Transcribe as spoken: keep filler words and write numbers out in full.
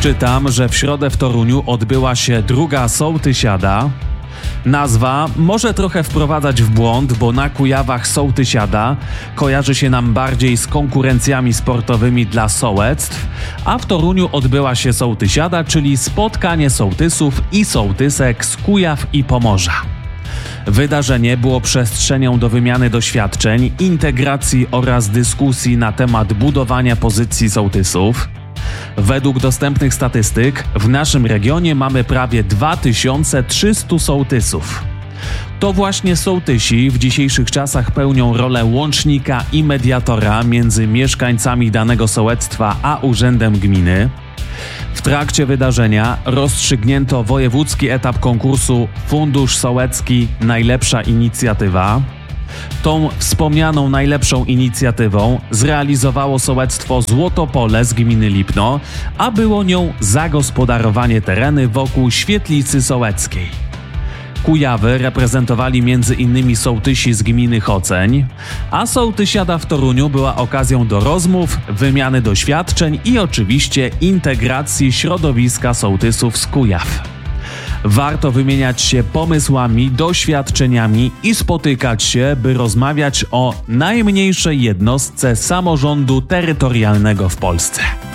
Czytam, że w środę w Toruniu odbyła się druga Sołtysiada. Nazwa może trochę wprowadzać w błąd, bo na Kujawach Sołtysiada kojarzy się nam bardziej z konkurencjami sportowymi dla sołectw, a w Toruniu odbyła się Sołtysiada, czyli spotkanie sołtysów i sołtysek z Kujaw i Pomorza. Wydarzenie było przestrzenią do wymiany doświadczeń, integracji oraz dyskusji na temat budowania pozycji sołtysów. Według dostępnych statystyk w naszym regionie mamy prawie dwa tysiące trzysta sołtysów. To właśnie sołtysi w dzisiejszych czasach pełnią rolę łącznika i mediatora między mieszkańcami danego sołectwa a urzędem gminy. W trakcie wydarzenia rozstrzygnięto wojewódzki etap konkursu Fundusz Sołecki Najlepsza Inicjatywa. Tą wspomnianą najlepszą inicjatywą zrealizowało sołectwo Złotopole z gminy Lipno, a było nią zagospodarowanie tereny wokół świetlicy sołeckiej. Kujawy reprezentowali m.in. sołtysi z gminy Choceń, a Sołtysiada w Toruniu była okazją do rozmów, wymiany doświadczeń i oczywiście integracji środowiska sołtysów z Kujaw. Warto wymieniać się pomysłami, doświadczeniami i spotykać się, by rozmawiać o najmniejszej jednostce samorządu terytorialnego w Polsce.